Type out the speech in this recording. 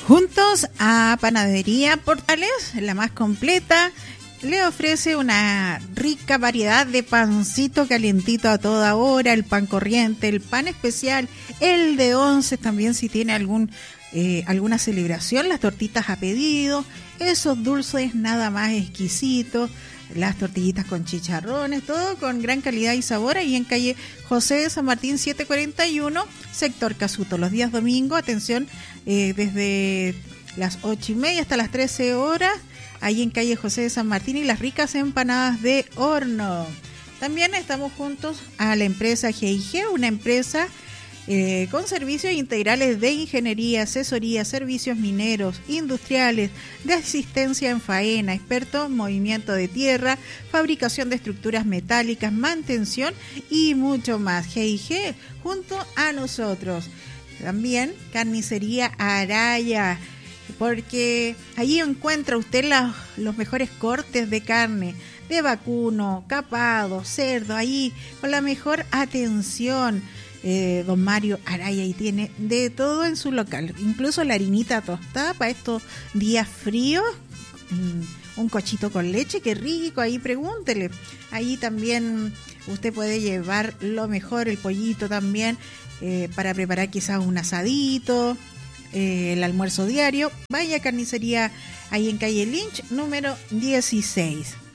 Juntos a Panadería Portales, la más completa, le ofrece una rica variedad de pancito calientito a toda hora, el pan corriente, el pan especial, el de 11 también si tiene alguna celebración, las tortitas a pedido, esos dulces nada más exquisitos, las tortillitas con chicharrones, todo con gran calidad y sabor, ahí en calle José de San Martín 741, sector Casuto, los días domingo, atención, desde las 8:30 hasta las 13 horas, ahí en calle José de San Martín, y las ricas empanadas de horno. También estamos juntos a la empresa GIG, una empresa con servicios integrales de ingeniería, asesoría, servicios mineros, industriales, de asistencia en faena, experto en movimiento de tierra, fabricación de estructuras metálicas, mantención y mucho más. GIG junto a nosotros. También Carnicería Araya, porque allí encuentra usted los mejores cortes de carne, de vacuno, capado, cerdo, ahí con la mejor atención. Don Mario Araya, y tiene de todo en su local, incluso la harinita tostada para estos días fríos, un cochito con leche, qué rico, ahí pregúntele. Ahí también usted puede llevar lo mejor, el pollito también, para preparar quizás un asadito, el almuerzo diario. Vaya a Carnicería ahí en calle Lynch, número 16.